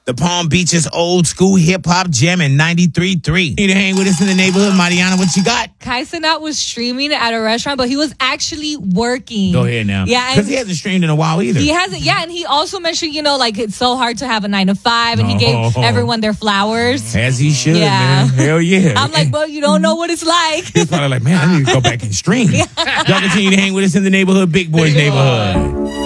the Palm Beaches old school hip hop gem in 93.3. Need to hang with us in the neighborhood. Mariana, what you got? Kai Cenat was streaming at a restaurant, but he was actually working. Go ahead now. Yeah. Because he hasn't streamed in a while either. He hasn't, yeah. And he also mentioned, like it's so hard to have a 9 to 5, and he gave everyone their flowers. As he should, Yeah. man. Hell yeah. I'm like, well, you don't know what it's like. He's probably like, man, I need to go back and stream. Y'all continue to hang with us in the neighborhood, Big Boys neighborhood.